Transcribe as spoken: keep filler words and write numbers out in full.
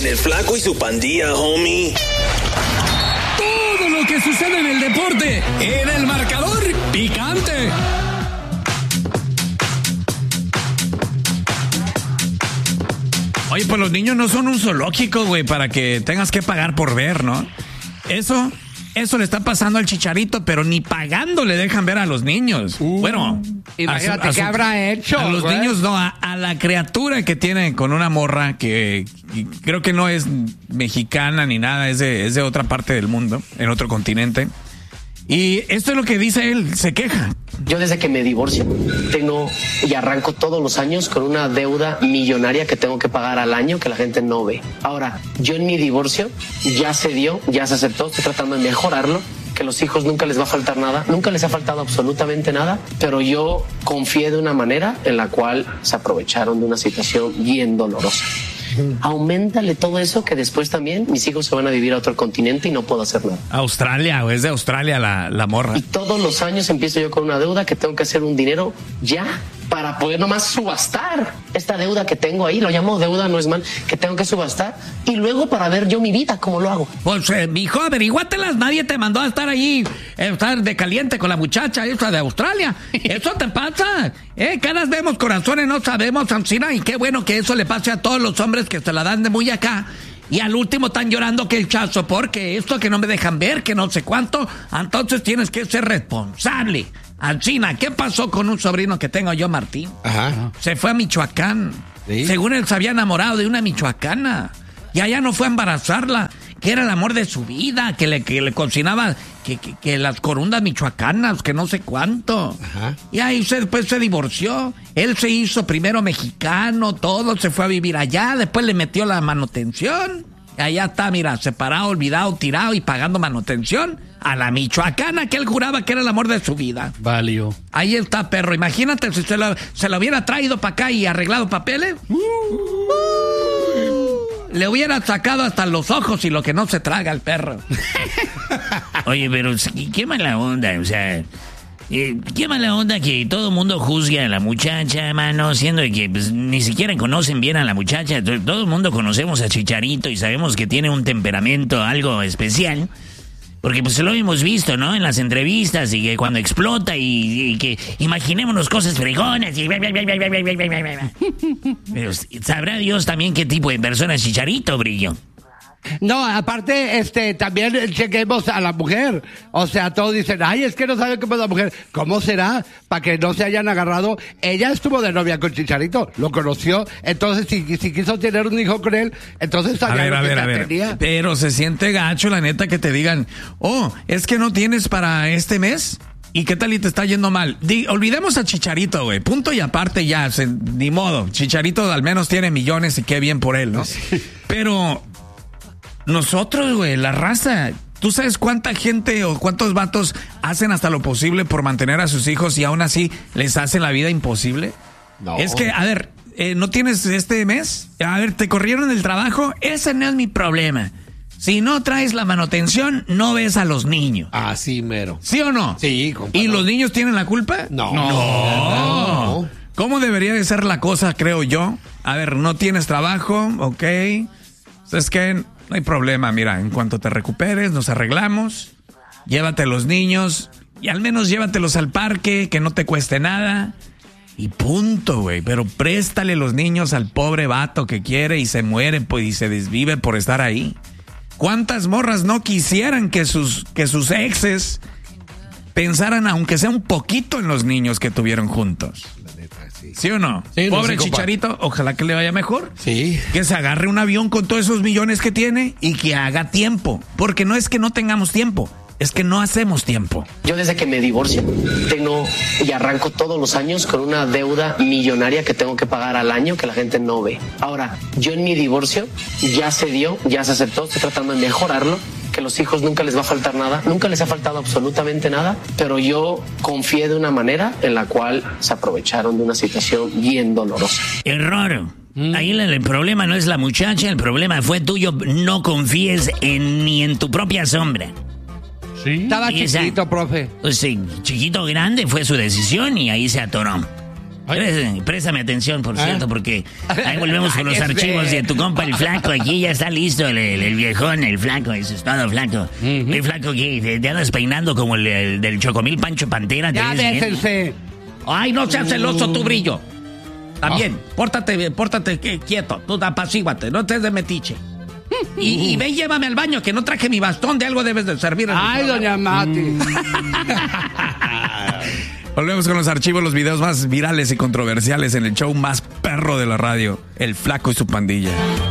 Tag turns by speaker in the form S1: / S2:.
S1: En el Flaco y su pandilla, homie.
S2: Todo lo que sucede en el deporte, en el marcador picante.
S3: Oye, pues los niños no son un zoológico, güey, para que tengas que pagar por ver, ¿no? Eso... Eso le está pasando al Chicharito, pero ni pagando le dejan ver a los niños. Uh, bueno,
S4: imagínate a su, a su, qué habrá hecho.
S3: A los
S4: güey.
S3: niños no, a, a la criatura que tiene con una morra que, que creo que no es mexicana ni nada, es de, es de otra parte del mundo, en otro continente. Y esto es lo que dice él, se queja.
S5: Yo desde que me divorcio tengo y arranco todos los años con una deuda millonaria que tengo que pagar al año que la gente no ve. Ahora, yo en mi divorcio ya se dio, ya se aceptó, estoy tratando de mejorarlo, que a los hijos nunca les va a faltar nada, nunca les ha faltado absolutamente nada, pero yo confié de una manera en la cual se aprovecharon de una situación bien dolorosa. Auméntale todo eso que después también mis hijos se van a vivir a otro continente y no puedo hacer nada.
S3: Australia, es de Australia la, la morra.
S5: Y todos los años empiezo yo con una deuda que tengo que hacer un dinero ya para poder nomás subastar esta deuda que tengo ahí, lo llamo deuda, no es mal, que tengo que subastar y luego para ver yo mi vida, cómo lo hago.
S3: Pues, eh, mijo, averiguátelas, nadie te mandó a estar ahí, eh, estar de caliente con la muchacha esa de Australia. Eso te pasa, eh, caras vemos, corazones no sabemos, Ancina, y qué bueno que eso le pase a todos los hombres que se la dan de muy acá. Y al último están llorando que el chazo, porque esto que no me dejan ver, que no sé cuánto, entonces tienes que ser responsable. Ancina, ¿qué pasó con un sobrino que tengo yo, Martín?
S4: Ajá.
S3: Se fue a Michoacán. ¿Sí? Según él se había enamorado de una michoacana. Y allá no fue a embarazarla, que era el amor de su vida, que le, que le cocinaba que, que, que las corundas michoacanas, que no sé cuánto.
S4: Ajá.
S3: Y ahí se, después se divorció. Él se hizo primero mexicano, todo, se fue a vivir allá, después le metió la manutención. Y allá está, mira, separado, olvidado, tirado y pagando manutención a la michoacana que él juraba que era el amor de su vida.
S4: Valió.
S3: Ahí está, perro. Imagínate si se lo, se lo hubiera traído para acá y arreglado papeles. Uh, uh, le hubiera sacado hasta los ojos y lo que no se traga el perro.
S6: Oye, pero qué mala onda, o sea... Eh, qué mala onda que todo el mundo juzgue a la muchacha, mano, siendo que pues, ni siquiera conocen bien a la muchacha. Todo el mundo conocemos a Chicharito y sabemos que tiene un temperamento algo especial. Porque pues lo hemos visto, ¿no? En las entrevistas y que cuando explota y, y que imaginémonos cosas fregonas y... Pero sabrá Dios también qué tipo de persona es Chicharito, Brillo.
S4: No, aparte, este, también chequemos a la mujer. O sea, todos dicen, ay, es que no saben cómo es la mujer. ¿Cómo será? Para que no se hayan agarrado. Ella estuvo de novia con Chicharito, lo conoció. Entonces, si, si quiso tener un hijo con él, entonces sabía
S3: a ver,
S4: lo
S3: a
S4: que
S3: ver, a ver.
S4: tenía.
S3: Pero se siente gacho, la neta, que te digan, oh, es que no tienes para este mes. ¿Y qué tal y te está yendo mal? Di, olvidemos a Chicharito, güey. Punto y aparte ya, se, ni modo. Chicharito al menos tiene millones y qué bien por él, ¿no? Sí. Pero... nosotros, güey, la raza, ¿tú sabes cuánta gente o cuántos vatos hacen hasta lo posible por mantener a sus hijos y aún así les hacen la vida imposible? No. Es que, a ver, eh, ¿no tienes este mes? A ver, ¿te corrieron del trabajo? Ese no es mi problema. Si no traes la manutención, no ves a los niños.
S4: Ah, sí, mero.
S3: ¿Sí o no?
S4: Sí, compadre.
S3: ¿Y los niños tienen la culpa?
S4: No.
S3: No. no. ¿Cómo debería de ser la cosa, creo yo? A ver, ¿no tienes trabajo? Ok. Es que... no hay problema, mira, en cuanto te recuperes, nos arreglamos, llévate a los niños, y al menos llévatelos al parque, que no te cueste nada, y punto, güey, pero préstale los niños al pobre vato que quiere y se muere pues, y se desvive por estar ahí. ¿Cuántas morras no quisieran que sus, que sus exes pensaran, aunque sea un poquito, en los niños que tuvieron juntos? ¿Sí o no?
S4: Sí,
S3: Pobre
S4: no sé,
S3: Chicharito, ojalá que le vaya mejor.
S4: Sí.
S3: Que se agarre un avión con todos esos millones que tiene y que haga tiempo. Porque no es que no tengamos tiempo, es que no hacemos tiempo.
S5: Yo desde que me divorcio tengo y arranco todos los años con una deuda millonaria que tengo que pagar al año que la gente no ve. Ahora, yo en mi divorcio ya se dio, ya se aceptó, estoy tratando de mejorarlo, que a los hijos nunca les va a faltar nada, nunca les ha faltado absolutamente nada, pero yo confié de una manera en la cual se aprovecharon de una situación bien dolorosa.
S6: Error. Mm. Ahí el, el problema no es la muchacha, el problema fue tuyo. No confíes en, ni en tu propia sombra.
S4: ¿Sí? Estaba chiquito, profe.
S6: Pues sí, chiquito o grande fue su decisión y ahí se atoró. Pré- Préstame atención, por cierto, porque ahí volvemos con los archivos de tu compa el flaco. Aquí ya está listo el, el, el viejón, el flaco, eso es todo, flaco. Uh-huh. El flaco que te andas peinando como el, el del Chocomil Pancho Pantera.
S4: Ya déjense.
S3: Ay, no seas celoso, tu Brillo. También, oh. pórtate, pórtate quieto, tú apacíguate, no estés de metiche. Y, y ve y llévame al baño, que no traje mi bastón, de algo debes de servir.
S4: Ay, doña Mati.
S3: Volvemos con los archivos, los videos más virales y controversiales en el show más perro de la radio, El Flaco y su pandilla.